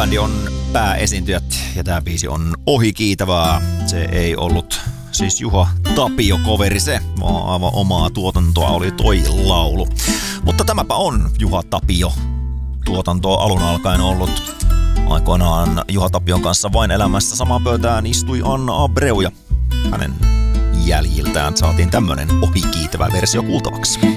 Bändi on pääesiintyjät ja tää biisi on ohikiitävää. Se ei ollut siis Juha Tapio-coveri se, vaan aivan omaa tuotantoa oli toi laulu. Mutta tämäpä on Juha Tapio tuotantoa alun alkaen ollut. Aikoinaan Juha Tapion kanssa Vain elämässä samaan pöytään istui Anna Abreu ja hänen jäljiltään saatiin tämmönen ohikiitävä versio kuultavaksi.